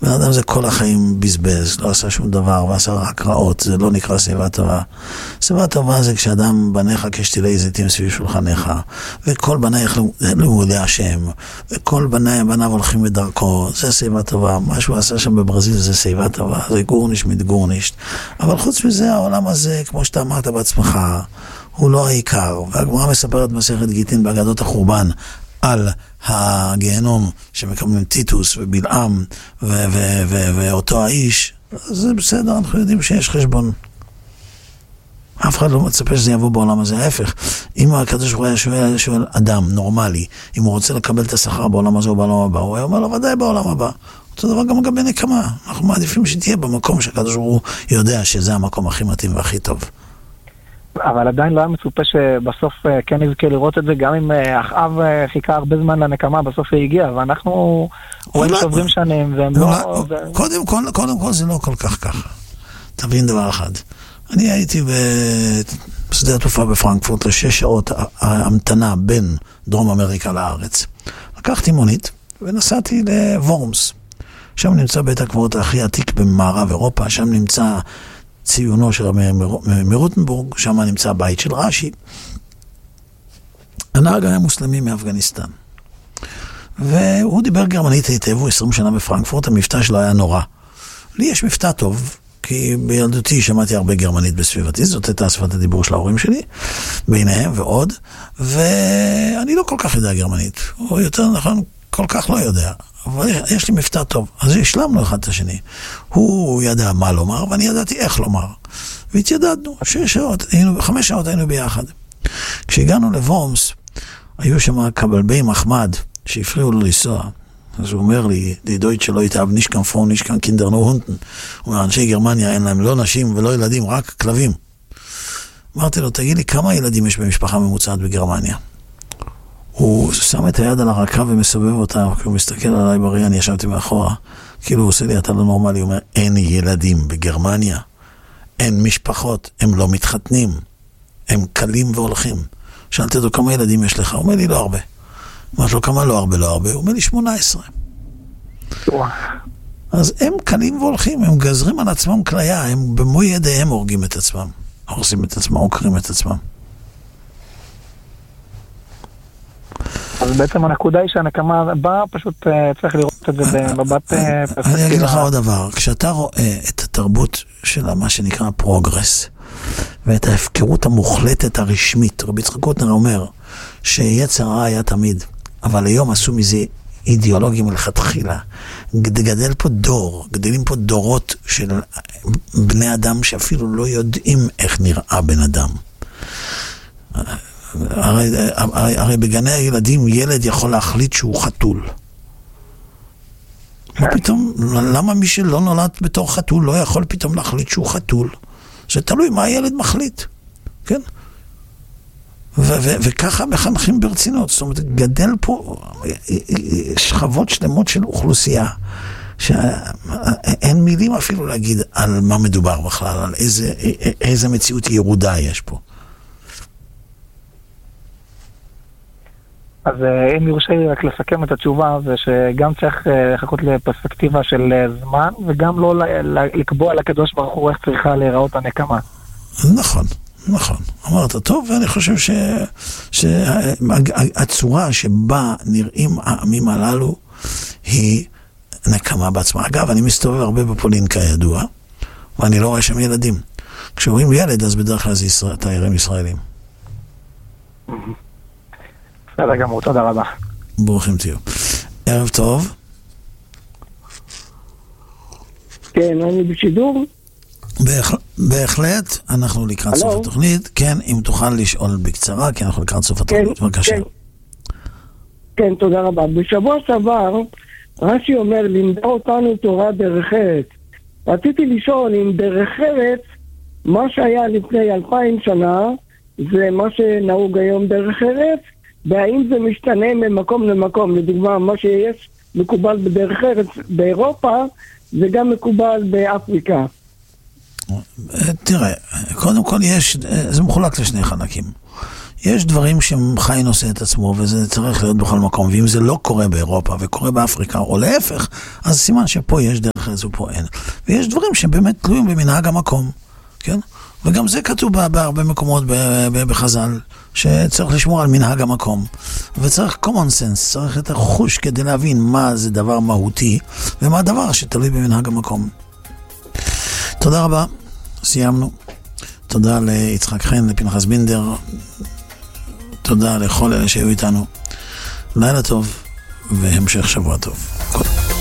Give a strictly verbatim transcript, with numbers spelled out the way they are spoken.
בן אדם זה כל החיים בזבז, לא עשה שום דבר, ועשה רק רעות, זה לא נקרא שיבה טובה. שיבה טובה זה כשאדם בניך כשתילי זיתים סביב שולחניך, וכל בנייך לימודי השם, וכל בני, בניו הולכים בדרכו, זה שיבה טובה. מה שהוא עשה שם בברזיל זה שיבה טובה, זה גורניש מתגורניש. אבל חוץ מזה, העולם הזה, כמו שאתה אמרת בעצמך, הוא לא העיקר. והגמרא מספרת מסכת גיטין באגדות החורבן, על הגיהנום שמקבלים טיטוס ובלעם ו- ו- ו- ואותו האיש, זה בסדר, אנחנו יודעים שיש חשבון. אף אחד לא מצפה שזה יבוא בעולם הזה, ההפך. אם הקדוש ברוך הוא היה שואל, שואל אדם נורמלי, אם הוא רוצה לקבל את השכר בעולם הזה או בעולם הבא, הוא היה אומר לו ודאי בעולם הבא. אותו דבר גם לגבי נקמה, אנחנו מעדיפים שתהיה במקום שהקדוש ברוך הוא יודע שזה המקום הכי מתאים והכי טוב. אבל עדיין לא היה מצופה שבסוף כן נזכה לראות את זה, גם אם אחאב חיכה הרבה זמן לנקמה, בסוף היא הגיעה, ואנחנו רואים שעוברים שנים, והם לא... קודם כל, קודם כל זה לא כל כך ככה. תבין דבר אחד. אני הייתי בשדה התעופה בפרנקפורט לשש שעות המתנה בין דרום אמריקה לארץ. לקחתי מונית ונסעתי לוורמס. שם נמצא בית הקברות הכי עתיק במערב אירופה, שם נמצא ציונו של מרוטנבורג, שם נמצא הבית של רש"י. הנהג היה מוסלמי מאפגניסטן. והוא דיבר גרמנית היטב, הוא עשרים שנה בפרנקפורט, המבטא שלו היה נורא. לי יש מבטא טוב, כי בילדותי שמעתי הרבה גרמנית בסביבתי, זאת הייתה שפת הדיבור של ההורים שלי, ביניהם ועוד, ואני לא כל כך יודע גרמנית, או יותר נכון, כל כך לא יודע. אבל יש לי מבטא טוב, אז השלמנו אחד את השני. הוא ידע מה לומר, ואני ידעתי איך לומר. והתיידדנו, שש שעות, היינו, חמש שעות היינו ביחד. כשהגענו לוורמס, היו שם כבלבי מחמד, שהפריעו לו לנסוע. אז הוא אומר לי, די דויטש שלא יתאב נישקן פרו, נישקן קינדר נו הונטן. הוא אומר, אנשי גרמניה אין להם לא נשים ולא ילדים, רק כלבים. אמרתי לו, תגיד לי, כמה ילדים יש במשפחה ממוצעת בגרמניה? הוא שם את היד על הרקה ומסובב אותה, כי הוא מסתכל עליי בראי, אני ישבתי מאחורה, כאילו הוא עושה לי, אתה לא נורמלי, הוא אומר, אין ילדים בגרמניה, אין משפחות, הם לא מתחתנים, הם קלים והולכים. שאלתי אותו, כמה ילדים יש לך? הוא אומר לי, לא הרבה. אמרתי לו, כמה לא הרבה, לא הרבה? הוא אומר לי, שמונה עשרה. אז הם קלים והולכים, הם גזרים על עצמם כליה, הם במו ידיהם הורגים את עצמם, הורסים את עצמם, עוקרים את עצמם. אז בעצם הנקודה היא שהנקמה באה, פשוט צריך לראות את זה במבט פרספקטיבה. אני אגיד לך עוד דבר, כשאתה רואה את התרבות של מה שנקרא פרוגרס, ואת ההפקרות המוחלטת הרשמית, רבי יצחק קוטנר אומר שיצר רע היה תמיד, אבל היום עשו מזה אידיאולוגיה מלכתחילה. גדל פה דור, גדלים פה דורות של בני אדם שאפילו לא יודעים איך נראה בן אדם. הרי, הרי, הרי בגני הילדים ילד יכול להחליט שהוא חתול. מה פתאום, למה מי שלא נולד בתור חתול לא יכול פתאום להחליט שהוא חתול? זה תלוי מה הילד מחליט, כן? ו- ו- וככה מחנכים ברצינות. זאת אומרת, גדל פה שכבות שלמות של אוכלוסייה, שאין מילים אפילו להגיד על מה מדובר בכלל, על איזה, איזה מציאות ירודה יש פה. אז אם יורשה לי רק לסכם את התשובה, זה שגם צריך לחכות לפרספקטיבה של זמן, וגם לא לקבוע לקדוש ברוך הוא איך צריכה להיראות הנקמה. נכון, נכון. אמרת טוב, ואני חושב ש... שהצורה שבה נראים העמים הללו היא נקמה בעצמה. אגב, אני מסתובב הרבה בפולין כידוע, ואני לא רואה שם ילדים. כשרואים ילד, אז בדרך כלל זה ישראל, תיירים ישראלים. בסדר גמור, תודה רבה. ברוכים תהיו. ערב טוב. כן, אני בשידור. בהחלט, אנחנו לקראת סוף התוכנית. כן, אם תוכל לשאול בקצרה, כי אנחנו לקראת סוף התוכנית. בבקשה. כן, תודה רבה. בשבוע שעבר, רש"י אומר, לימדה אותנו תורה דרך ארץ. רציתי לשאול אם דרך ארץ, מה שהיה לפני אלפיים שנה, זה מה שנהוג היום דרך ארץ, והאם זה משתנה ממקום למקום. לדוגמה, מה שיש מקובל בדרך ארץ באירופה, זה גם מקובל באפריקה. תראה, קודם כל יש, זה מחולק לשני חלקים. יש דברים שחי נושא את עצמו, וזה צריך להיות בכל מקום, ואם זה לא קורה באירופה, וקורה באפריקה, או להפך, אז סימן שפה יש דרך איזו פה אין. ויש דברים שבאמת תלויים במנהג המקום, כן? וגם זה כתוב בהרבה מקומות בחז"ל, שצריך לשמור על מנהג המקום. וצריך common sense, צריך את החוש כדי להבין מה זה דבר מהותי, ומה הדבר שתלוי במנהג המקום. תודה רבה, סיימנו. תודה ליצחק חן, לפנחס בינדר, תודה לכל אלה שהיו איתנו. לילה טוב והמשך שבוע טוב.